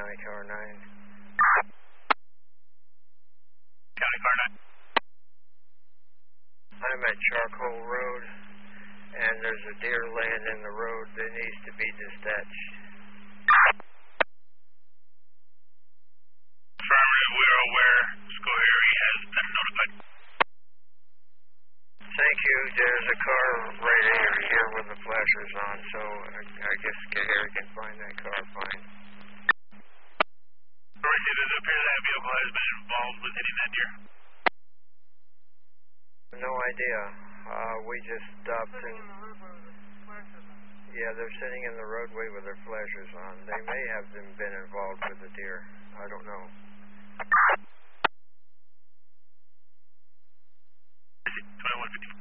County Car 9. County Car 9. I'm at Charcoal Road, and there's a deer laying in the road that needs to be dispatched. Affirmative, we are aware. Schoharie has been notified. Thank you. There's a car right over here with the flashers on, so I guess Schoharie can find that car fine. It appears that vehicle has been involved with hitting that deer. No idea. We just stopped and... Yeah, they're sitting in the roadway with their flashers on. They may have been involved with the deer. I don't know. 2155.